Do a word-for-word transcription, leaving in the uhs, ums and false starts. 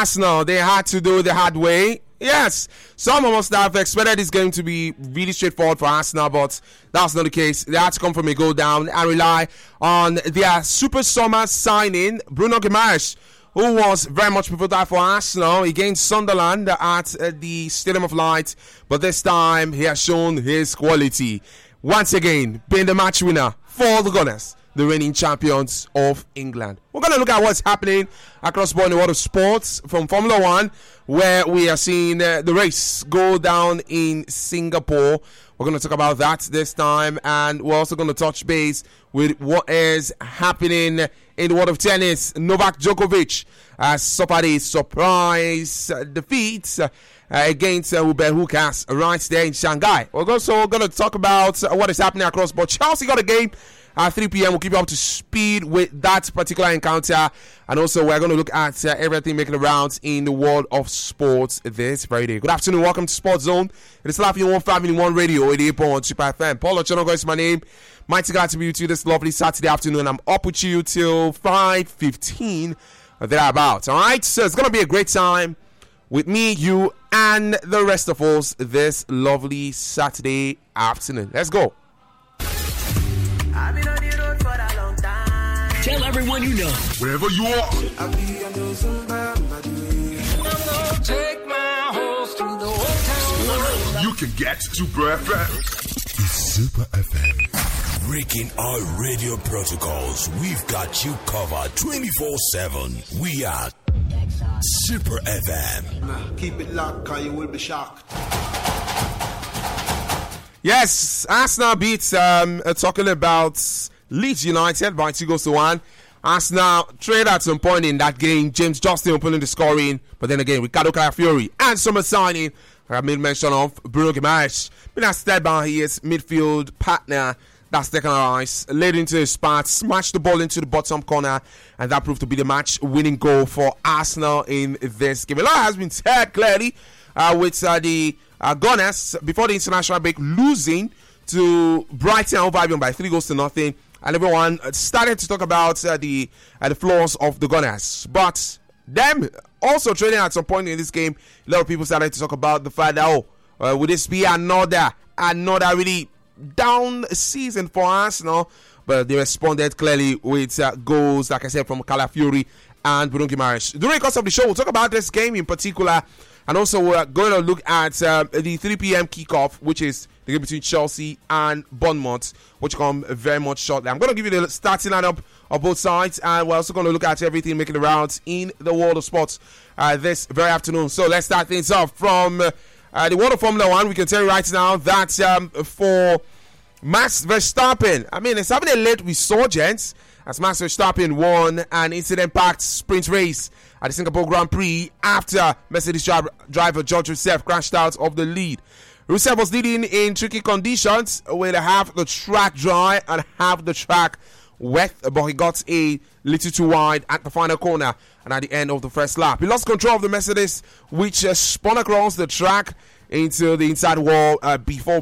Arsenal, they had to do it the hard way. Yes, some of us have expected this game to be really straightforward for Arsenal, but that's not the case. They had to come from a goal down and rely on their super summer signing, Bruno Guimaraes, who was very much pivotal for Arsenal against Sunderland at uh, the Stadium of Light. But this time, he has shown his quality. Once again, being the match winner for the Gunners, the reigning champions of England. We're going to look at what's happening across board in the world of sports, from Formula One, where we are seeing uh, the race go down in Singapore. We're going to talk about that this time, and we're also going to touch base with what is happening in the world of tennis. Novak Djokovic has suffered a surprise defeat uh, against uh, Hubert Hurkacz right there in Shanghai. We're also going to talk about uh, what is happening across board. Chelsea got a game at three p.m. We'll keep you up to speed with that particular encounter. And also, we're going to look at uh, everything making the rounds in the world of sports this very day. Good afternoon. Welcome to Sports Zone. It is Live in one Family One Radio, eighty-eight point one Super F M. Paul Ochonogo is my name. Mighty glad to be with you this lovely Saturday afternoon. I'm up with you till five fifteen, thereabouts. All right? So it's going to be a great time with me, you, and the rest of us this lovely Saturday afternoon. Let's go. I've been on the road for a long time. Tell everyone you know. Wherever you are. I'll be on the Zumba, I'm gonna take my horse through the old town. You can get Super F M. It's Super F M. Breaking our radio protocols, we've got you covered twenty-four seven. We are Super F M. Nah, keep it locked, cause you will be shocked. Yes, Arsenal beats, um, uh, talking about Leeds United by two goals to one. Arsenal trailed at some point in that game. James Justin opening the scoring, but then again, Ricardo Calafiori and summer signing. I made mention of Bruno Guimaraes being assisted by his midfield partner. That's Declan Rice, led into his path, smashed the ball into the bottom corner, and that proved to be the match-winning goal for Arsenal in this game. A lot has been said clearly uh, with uh, the uh, Gunners before the international break losing to Brighton over Albion by three goals to nothing, and everyone started to talk about uh, the uh, the flaws of the Gunners. But them also trading at some point in this game, a lot of people started to talk about the fact that, oh, uh, would this be another another really down season for Arsenal? But they responded clearly with uh, goals, like I said, from Calafiori and Bruno Guimaraes. During the course of the show, we'll talk about this game in particular, and also we're going to look at uh, the three p.m. kickoff, which is the game between Chelsea and Bournemouth, which come very much shortly. I'm going to give you the starting lineup of both sides, and we're also going to look at everything making the rounds in the world of sports uh, this very afternoon. So let's start things off from uh, uh, the world of Formula One. We can tell you right now that um, for Max Verstappen, I mean, it's having a late resurgence as Max Verstappen won an incident-packed sprint race at the Singapore Grand Prix after Mercedes driver George Russell crashed out of the lead. Russell was leading in tricky conditions with half the track dry and half the track wet, but he got a little too wide at the final corner and at the end of the first lap. He lost control of the Mercedes, which uh, spun across the track into the inside wall uh, before